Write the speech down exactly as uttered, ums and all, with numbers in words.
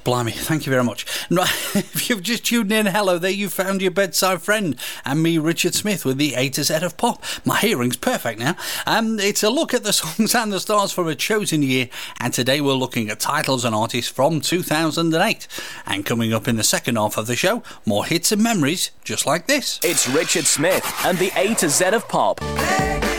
blimey, thank you very much. If you've just tuned in, hello there, you found your bedside friend and me, Richard Smith, with the A to Z of pop. My hearing's perfect now. Um, it's a look at the songs and the stars from a chosen year, and today we're looking at titles and artists from two thousand eight. And coming up in the second half of the show, more hits and memories just like this. It's Richard Smith and the A to Z of pop. Hey.